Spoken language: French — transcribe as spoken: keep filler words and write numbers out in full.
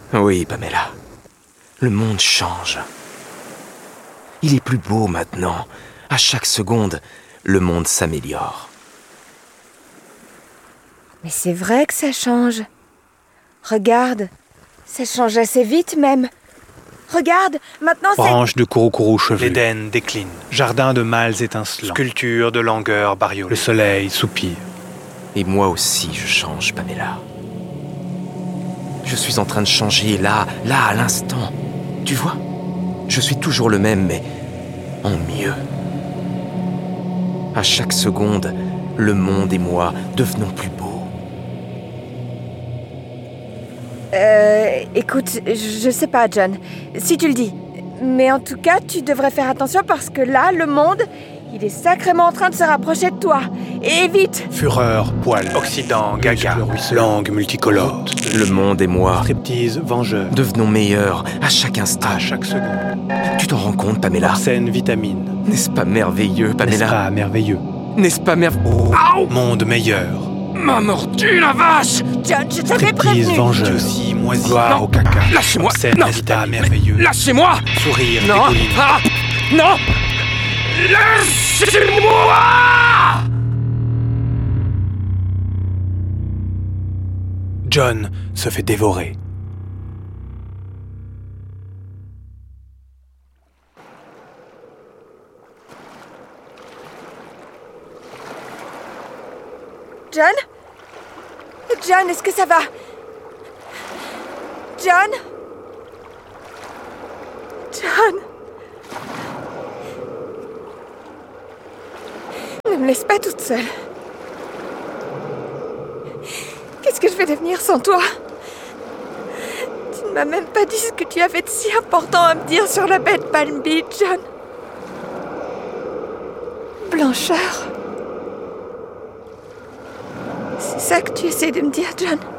Oui, Pamela. Le monde change. Il est plus beau maintenant. À chaque seconde, le monde s'améliore. Mais c'est vrai que ça change. Regarde, ça change assez vite même. Regarde, maintenant c'est... Branches de Kurukuru chevelus. L'Éden décline. Jardin de mâles étincelants. Sculpture de langueur bariolée. Le soleil soupire. Et moi aussi, je change, Pamela. Je suis en train de changer là, là, à l'instant. Tu vois? Je suis toujours le même, mais en mieux. À chaque seconde, le monde et moi devenons plus beaux. Euh... Écoute, je sais pas, John. Si tu le dis. Mais en tout cas, tu devrais faire attention parce que là, le monde, il est sacrément en train de se rapprocher de toi. Et vite! Fureur, poil, Occident, gaga, langue multicolore. Le monde et moi Striptease, vengeur. devenons meilleurs à chaque instant. À chaque seconde. Tu t'en rends compte, Pamela? Arsène, vitamine. N'est-ce pas merveilleux, Pamela? N'est-ce pas merveilleux? N'est-ce pas merveilleux? Oh, Monde meilleur. m'a mordu, la vache! John, je t'avais Striptease, prévenu! vengeur. Aussi, moisi, Non. au caca. Lâchez-moi! Arsène, Non. vitamine, merveilleux. Lâchez-moi! Sourire, Non! dégouline. Ah! Non! Lâchez-moi! John se fait dévorer. John? John, est-ce que ça va? John? John? Ne me laisse pas toute seule. Qu'est-ce que je vais devenir sans toi? Tu ne m'as même pas dit ce que tu avais de si important à me dire sur la baie de Palm Beach, John. Blancheur. C'est ça que tu essaies de me dire, John?